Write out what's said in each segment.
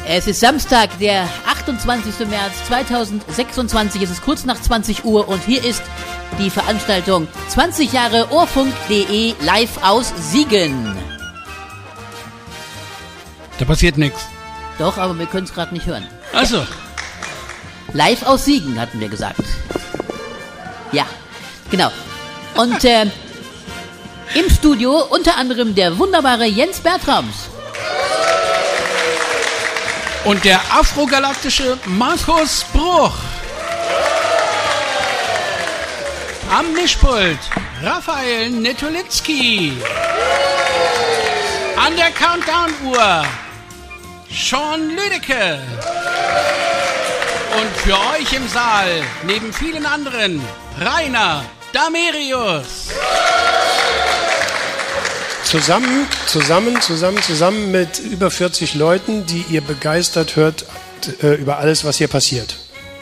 Es ist Samstag, der 28. März 2026. Es ist kurz nach 20 Uhr und hier ist die Veranstaltung 20 Jahre Ohrfunk.de live aus Siegen. Da passiert nichts. Doch, aber wir können es gerade nicht hören. Ach so. Live aus Siegen, hatten wir gesagt. Ja, genau. Und im Studio unter anderem der wunderbare Jens Bertrams. Und der afrogalaktische Markus Bruch. Am Mischpult Raphael Netolitzki. An der Countdown-Uhr Sean Lüdecke. Und für euch im Saal, neben vielen anderen, Rainer Damerius. Zusammen mit über 40 Leuten, die ihr begeistert hört über alles, was hier passiert.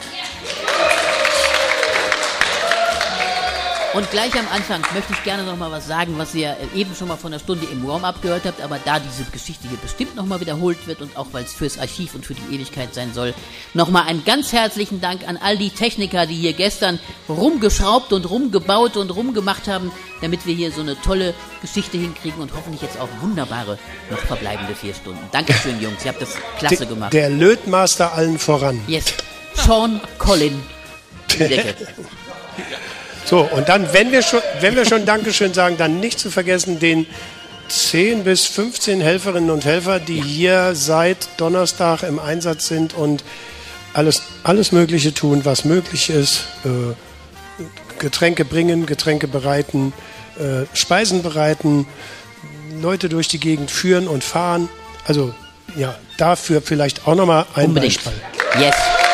Und gleich am Anfang möchte ich gerne noch mal was sagen, was ihr eben schon mal von der Stunde im Warm-Up gehört habt, aber da diese Geschichte hier bestimmt noch mal wiederholt wird und auch weil es fürs Archiv und für die Ewigkeit sein soll, noch mal einen ganz herzlichen Dank an all die Techniker, die hier gestern rumgeschraubt und rumgebaut und rumgemacht haben, damit wir hier so eine tolle Geschichte hinkriegen und hoffentlich jetzt auch wunderbare, noch verbleibende 4 Stunden. Dankeschön, Jungs, ihr habt das klasse gemacht. Der Lötmaster allen voran. Yes, Sean Colin Lüdecke. So, und dann, wenn wir schon Dankeschön sagen, dann nicht zu vergessen den 10 bis 15 Helferinnen und Helfer, die hier seit Donnerstag im Einsatz sind und alles Mögliche tun, was möglich ist. Getränke bringen, Getränke bereiten, Speisen bereiten, Leute durch die Gegend führen und fahren. Also, ja, dafür vielleicht auch nochmal ein Beispiel. Yes.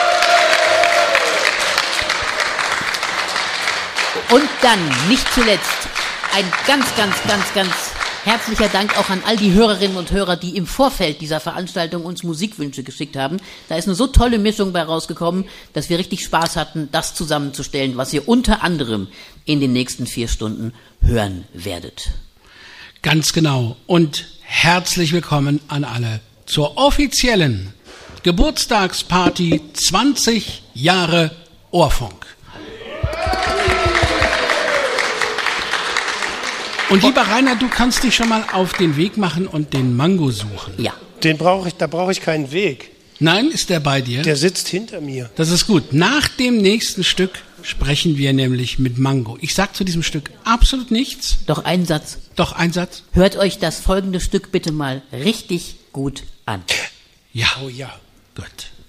Und dann, nicht zuletzt, ein ganz herzlicher Dank auch an all die Hörerinnen und Hörer, die im Vorfeld dieser Veranstaltung uns Musikwünsche geschickt haben. Da ist eine so tolle Mischung bei rausgekommen, dass wir richtig Spaß hatten, das zusammenzustellen, was ihr unter anderem in den nächsten 4 Stunden hören werdet. Ganz genau. Und herzlich willkommen an alle zur offiziellen Geburtstagsparty 20 Jahre Ohrfunk. Und lieber Rainer, du kannst dich schon mal auf den Weg machen und den Mango suchen. Ja. Da brauche ich keinen Weg. Nein, ist der bei dir? Der sitzt hinter mir. Das ist gut. Nach dem nächsten Stück sprechen wir nämlich mit Mango. Ich sag zu diesem Stück absolut nichts. Doch ein Satz. Hört euch das folgende Stück bitte mal richtig gut an. Ja. Oh ja. Gut.